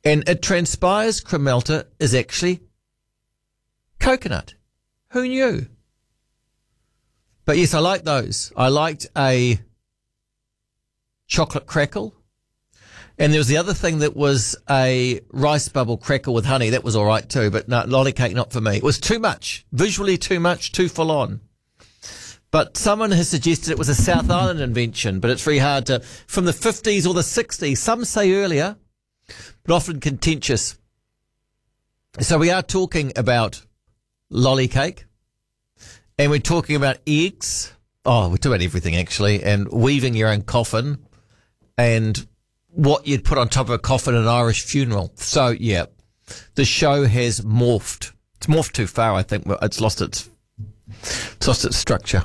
And it transpires Kremelta is actually coconut. Who knew? But yes, I like those. I liked a chocolate crackle. And there was the other thing that was a rice bubble crackle with honey. That was all right too, but no, lolly cake, not for me. It was too much. Visually too much, too full on. But someone has suggested it was a South Island invention, but it's very hard to, from the 50s or the 60s. Some say earlier, but often contentious. So we are talking about lolly cake, and we're talking about eggs. Oh, we're talking about everything actually, and weaving your own coffin, and what you'd put on top of a coffin at an Irish funeral. So, yeah, the show has morphed. It's morphed too far, I think. It's lost its structure.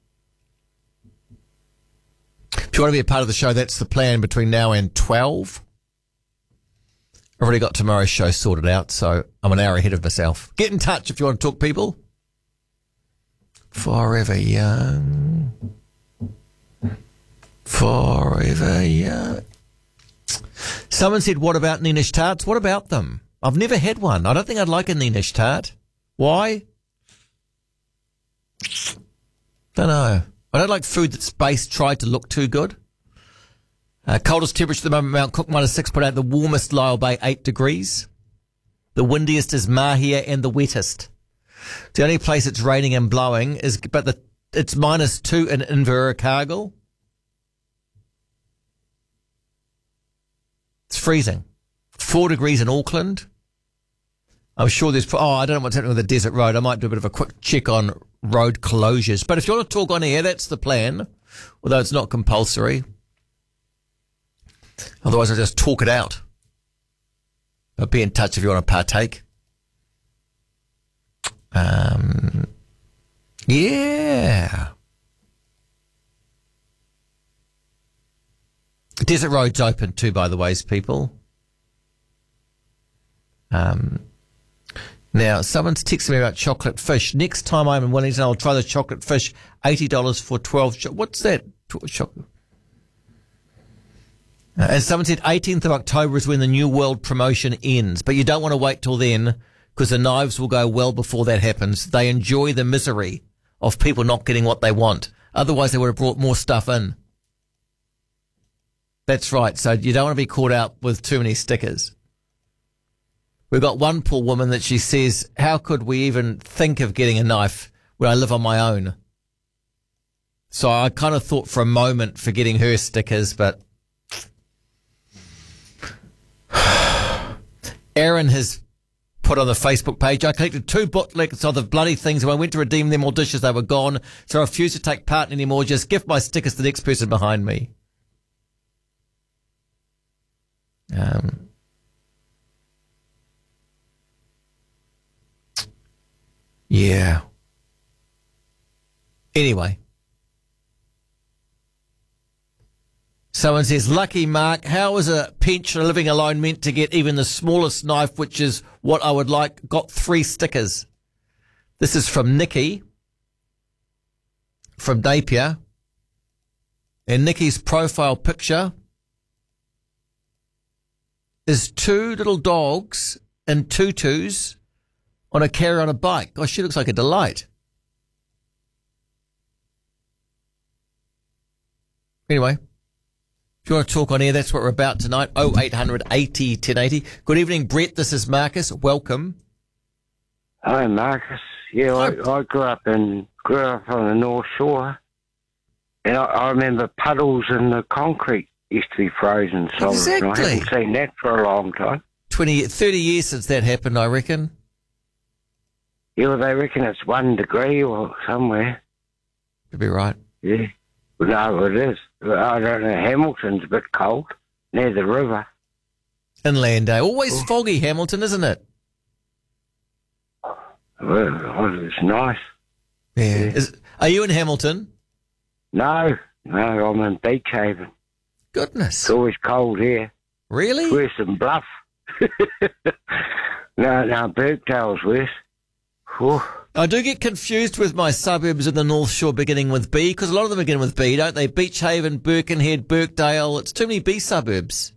If you want to be a part of the show, that's the plan between now and 12. I've already got tomorrow's show sorted out, so I'm an hour ahead of myself. Get in touch if you want to talk, people. Forever young. Forever young. Someone said, what about Nenish tarts? What about them? I've never had one. I don't think I'd like a Nenish tart. Why? Don't know. I don't like food that's tried to look too good. Coldest temperature at the moment, Mount Cook -6.8. The warmest, Lyell Bay, 8 degrees. The windiest is Mahia, and the wettest. The only place it's raining and blowing is, it's -2 in Invercargill. It's freezing. 4 degrees in Auckland. I'm sure I don't know what's happening with the Desert Road. I might do a bit of a quick check on road closures. But if you want to talk on air, that's the plan, although it's not compulsory. Otherwise, I'll just talk it out. But be in touch if you want to partake. Yeah. Desert Road's open too, by the way, people. Now, someone's texting me about chocolate fish. Next time I'm in Wellington, I'll try the chocolate fish. $80 for 12. What's that? Chocolate. And someone said 18th of October is when the New World promotion ends. But you don't want to wait till then, because the knives will go well before that happens. They enjoy the misery of people not getting what they want. Otherwise, they would have brought more stuff in. That's right. So you don't want to be caught out with too many stickers. We've got one poor woman that she says, how could we even think of getting a knife when I live on my own? So I kind of thought for a moment for getting her stickers, but Aaron has put on the Facebook page, I collected 2 booklets of the bloody things, and when I went to redeem them all dishes, they were gone, so I refuse to take part anymore. Just give my stickers to the next person behind me. Yeah. Anyway. Someone says, lucky Mark, how is a pensioner living alone meant to get even the smallest knife, which is what I would like, got 3 stickers? This is from Nikki from Napier. And Nikki's profile picture is 2 little dogs in tutus on a carrier on a bike. Gosh, she looks like a delight. Anyway, if you want to talk on air, that's what we're about tonight. 0800 80 1080. Good evening, Brett. This is Marcus. Welcome. Hi, Marcus. Yeah, I grew up on the North Shore, and I remember puddles in the concrete used to be frozen solid. Exactly. And I haven't seen that for a long time. 30 years since that happened, I reckon. Yeah, well, they reckon it's 1 degree or somewhere. Could be right. Yeah. Well, no, it is. I don't know. Hamilton's a bit cold near the river. Inland, eh? Always foggy, Hamilton, isn't it? Well, it's nice. Yeah. Are you in Hamilton? No, I'm in Beach Haven. Goodness. It's always cold here. Really? Worse than Bluff. No, Birkdale's worse. Whew. I do get confused with my suburbs in the North Shore beginning with B, because a lot of them begin with B, don't they? Beach Haven, Birkenhead, Birkdale. It's too many B suburbs.